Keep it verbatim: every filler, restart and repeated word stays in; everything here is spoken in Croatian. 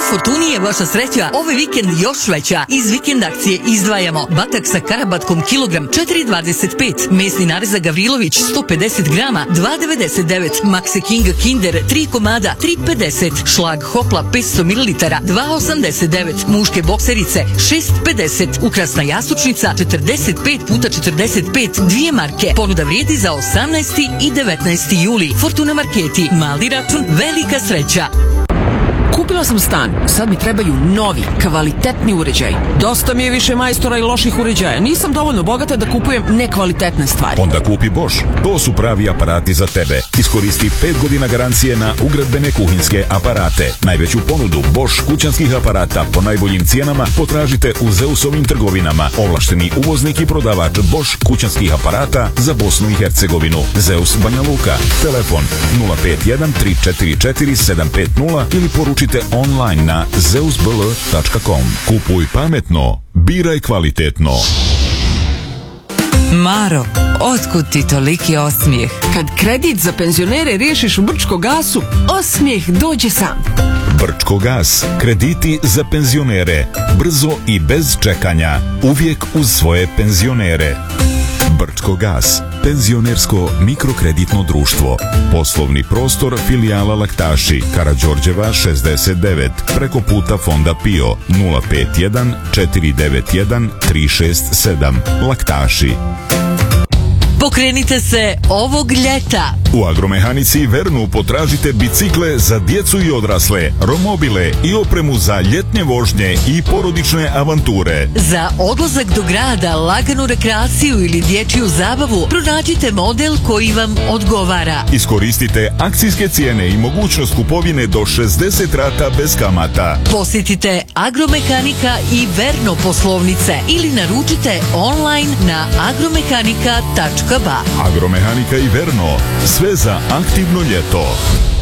Fortuni je vaša sreća ove vikend još veća. Iz vikend akcije izdvajamo batak sa karabatkom kilogram četiri dvadeset pet, mesni narezak Gavrilović sto pedeset grama dva devedeset devet, Maxe King Kinder tri komada tri pedeset, šlag Hopla petsto mililitara dva osamdeset devet, muške bokserice šest pedeset, ukrasna jastučnica četrdeset pet puta četrdeset pet, dvije marke. Ponuda vrijedi za osamnaesti i devetnaesti juli. Fortuna marketi, mali račun, velika sreća. Kupila sam stan, sad mi trebaju novi, kvalitetni uređaj. Dosta mi je više majstora i loših uređaja. Nisam dovoljno bogata da kupujem nekvalitetne stvari. Onda kupi Bosch. To su pravi aparati za tebe. Iskoristi pet godina garancije na ugradbene kuhinjske aparate. Najveću ponudu Bosch kućanskih aparata po najboljim cijenama potražite u Zeusovim trgovinama. Ovlašteni uvoznik i prodavač Bosch kućanskih aparata za Bosnu i Hercegovinu. Zeus Banja Luka. Telefon nula pet jedan tri četiri četiri sedam pet nula ili poručite online na zeus b l tačka com. Kupuj pametno, biraj kvalitetno. Maro, otkud ti toliki osmijeh? Kad kredit za penzionere riješiš u Brčko gasu, osmijeh dođe sam. Brčko gas. Krediti za penzionere. Brzo i bez čekanja. Uvijek uz svoje penzionere. Brčko gas. Penzionersko mikrokreditno društvo. Poslovni prostor filijala Laktaši, Karađorđeva šezdeset devet, preko puta Fonda Pio nula pet jedan četiri devet jedan tri šest sedam. Laktaši. Pokrenite se ovog ljeta. U Agromehanici Vernu potražite bicikle za djecu i odrasle, romobile i opremu za ljetnje vožnje i porodične avanture. Za odlazak do grada, laganu rekreaciju ili dječju zabavu, pronađite model koji vam odgovara. Iskoristite akcijske cijene i mogućnost kupovine do šezdeset rata bez kamata. Posjetite Agromehanika i Verno poslovnice ili naručite online na agromehanika tačka ba. Agromehanika i Verno. Sve za aktivno ljeto.